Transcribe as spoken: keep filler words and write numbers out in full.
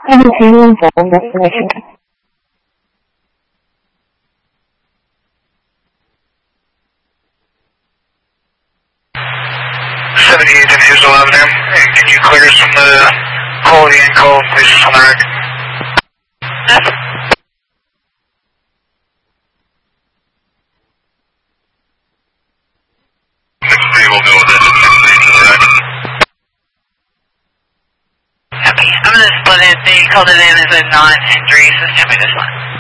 I'm an alien phone destination. seventy-eight and Hazel Avenue. And can you clear us from the quality and call and place us on the rack? Yes. We will know that it's in the rack. Okay, I'm going to split it. They called it in as a non-injury, so send me this one.